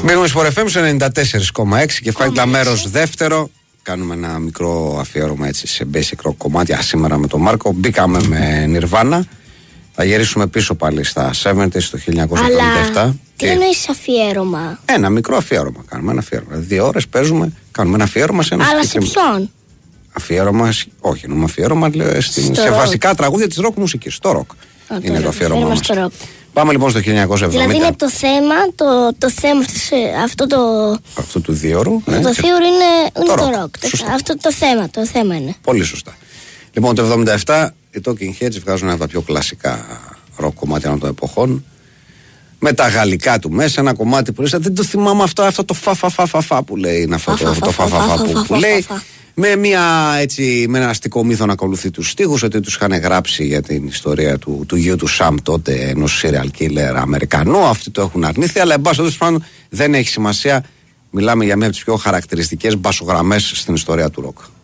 Μπαίνουμε στο FM 94,6 και φάγει μέρος δεύτερο. Κάνουμε ένα μικρό αφιέρωμα έτσι σε basic rock κομμάτια σήμερα με τον Μάρκο. Μπήκαμε με Nirvana. Θα γυρίσουμε πίσω πάλι στα 70's το 1977. Αλλά τι εννοείς αφιέρωμα? Ένα μικρό αφιέρωμα. Κάνουμε ένα αφιέρωμα. 2 ώρες παίζουμε, κάνουμε ένα αφιέρωμα σε ένα. Αλλά σε ποιον? Αφιέρωμα, όχι, εννοούμε αφιέρωμα σε βασικά τραγούδια της rock μουσικής. Το rock είναι το αφιέρωμα μας. Πάμε λοιπόν στο 1970. Δηλαδή είναι το θέμα, το θέμα αυτού του 2 ώρου. Το 2 ώρο είναι το rock. Αυτό το θέμα είναι. Πολύ σωστά. Λοιπόν, το 1977 οι Talking Heads βγάζουν ένα από τα πιο κλασικά rock κομμάτια των εποχών. Με τα γαλλικά του μέσα, ένα κομμάτι που λέει, δεν το θυμάμαι αυτό το φα που λέει. Είναι αυτό το φα που λέει. Με ένα αστικό μύθο να ακολουθεί τους στίχους, ότι τους είχαν γράψει για την ιστορία του γιου του Σαμ τότε, ενός serial killer Αμερικανού. Αυτοί το έχουν αρνήθει, αλλά εν πάση περιπτώσει δεν έχει σημασία. Μιλάμε για μία από τις πιο χαρακτηριστικές μπασογραμμές στην ιστορία του ροκ.